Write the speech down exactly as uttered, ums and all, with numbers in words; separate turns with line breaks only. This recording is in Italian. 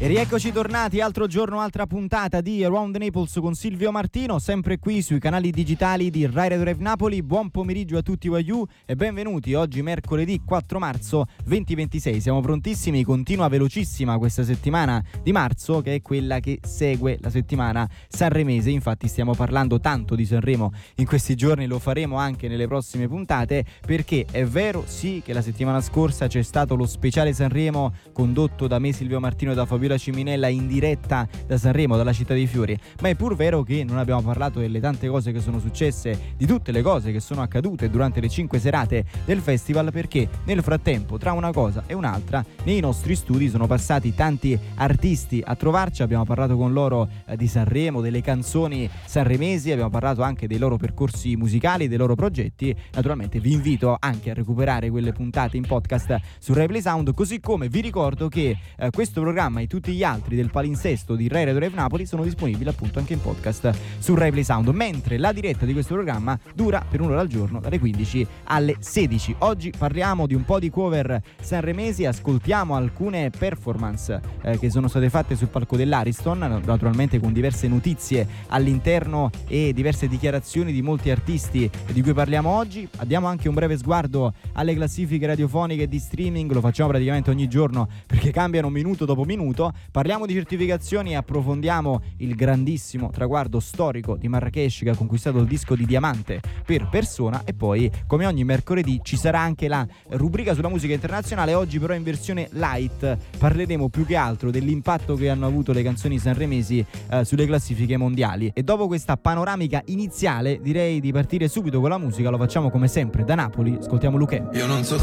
E rieccoci tornati, altro giorno, altra puntata di Around Naples con Silvio Martino, sempre qui sui canali digitali di Rai Radio Drive Napoli. Buon pomeriggio a tutti voi e benvenuti. Oggi mercoledì quattro marzo duemilaventisei, siamo prontissimi, continua velocissima questa settimana di marzo che è quella che segue la settimana sanremese. Infatti stiamo parlando tanto di Sanremo in questi giorni, lo faremo anche nelle prossime puntate, perché è vero sì che la settimana scorsa c'è stato lo speciale Sanremo condotto da me, Silvio Martino, e da Fabiola Ciminella in diretta da Sanremo, dalla Città dei Fiori, ma è pur vero che non abbiamo parlato delle tante cose che sono successe, di tutte le cose che sono accadute durante le cinque serate del festival, perché nel frattempo, tra una cosa e un'altra, nei nostri studi sono passati tanti artisti a trovarci. Abbiamo parlato con loro eh, di Sanremo, delle canzoni sanremesi, abbiamo parlato anche dei loro percorsi musicali, dei loro progetti. Naturalmente vi invito anche a recuperare quelle puntate in podcast su Replay Sound, così come vi ricordo che eh, questo programma e tutti gli altri del palinsesto di Rai Radio Drive Napoli sono disponibili appunto anche in podcast su Replay Sound, mentre la diretta di questo programma dura per un'ora al giorno dalle quindici alle sedici. Oggi parliamo di un po' di cover sanremesi, ascoltiamo alcune performance eh, che sono state fatte sul palco dell'Ariston, naturalmente con diverse notizie all'interno e diverse dichiarazioni di molti artisti di cui parliamo oggi. Diamo anche un breve sguardo alle classifiche radiofoniche di streaming, lo facciamo praticamente ogni giorno perché cambiano minuto dopo minuto. Parliamo di certificazioni e approfondiamo il grandissimo traguardo storico di Marrakesh, che ha conquistato il disco di diamante per persona. E poi, come ogni mercoledì, ci sarà anche la rubrica sulla musica internazionale. Oggi però in versione light parleremo più che altro dell'impatto che hanno avuto le canzoni sanremesi eh, sulle classifiche mondiali. E dopo questa panoramica iniziale direi di partire subito con la musica. Lo facciamo come sempre da Napoli, ascoltiamo Luchè.
Io non so